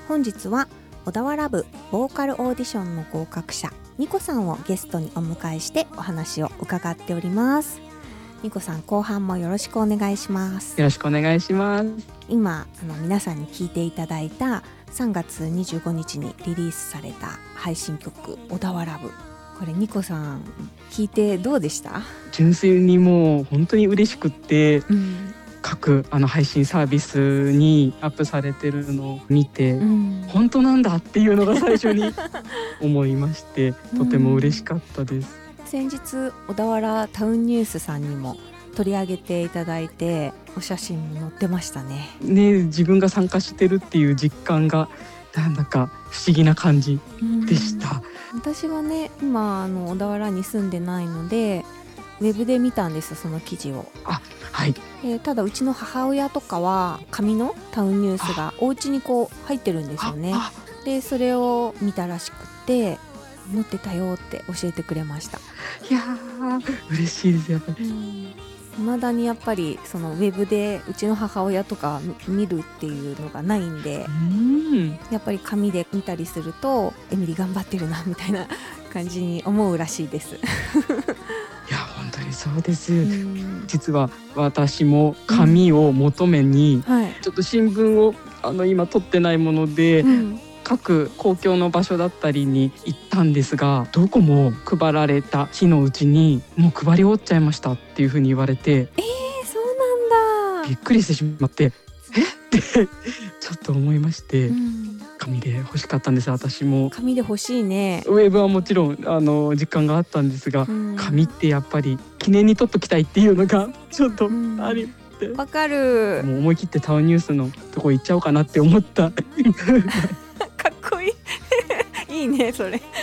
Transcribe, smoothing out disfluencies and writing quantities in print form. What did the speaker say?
本日は小田原部ボーカルオーディションの合格者ニコさんをゲストにお迎えしてお話を伺っております。ニコさん、後半もよろしくお願いします。 よろしくお願いします。 今皆さんに聴いていただいた3月25日にリリースされた配信曲小田原部、これニコさん聴いてどうでした？ 純粋にもう本当に嬉しくって、各配信サービスにアップされてるのを見て、本当なんだっていうのが最初に思いましてとても嬉しかったです。 先日小田原タウンニュースさんにも取り上げていただいて、お写真も載ってましたね。 自分が参加してるっていう実感がなんだか不思議な感じでした。 私はね、今小田原に住んでないのでウェブで見たんです、その記事を。 はい。 ただうちの母親とかは紙のタウンニュースがお家にこう入ってるんですよね。でそれを見たらしくって載ってたよって教えてくれました。 いやー嬉しいです。やっぱり未だにやっぱりそのウェブでうちの母親とか見るっていうのがないんで、やっぱり紙で見たりするとエミリ頑張ってるなみたいな感じに思うらしいです。 いや本当にそうです。実は私も紙を求めに、ちょっと新聞を今取ってないもので、各公共の場所だったりに行ったんですが、どこも配られた日のうちにもう配り終わっちゃいましたっていう風に言われて、 そうなんだ。 びっくりしてしまってってちょっと思いまして、紙で欲しかったんです。私も紙で欲しいね。 ウェブはもちろん実感があったんですが、紙ってやっぱり記念に撮っときたいっていうのがちょっとありって、 わかる。 もう思い切ってタウンニュースのとこ行っちゃおうかなって思った。 かっこいいいいねそれ。